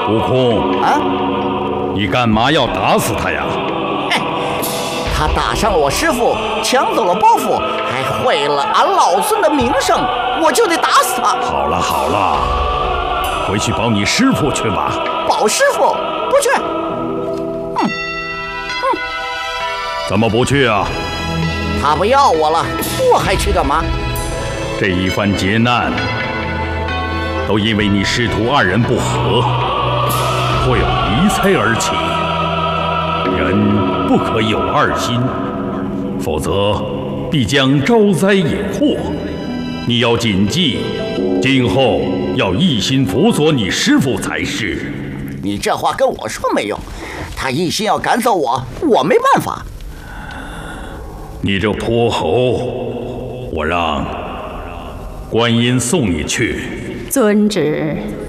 悟空啊， 你干嘛要打死他呀？ 他打伤了我师傅，抢走了包袱，还毁了俺老孙的名声，我就得打死他。 好了好了，回去保你师傅去吧。 保师傅不去。 怎么不去啊？ 他不要我了，我还去干嘛？ 这一番劫难，都因为你师徒二人不和，会有离猜而起。人不可有二心，否则必将招灾引祸。你要谨记，今后要一心辅佐你师父才是。 你这话跟我说没用，他一心要赶走我，我没办法。 你这泼猴，我让观音送你去。 遵旨。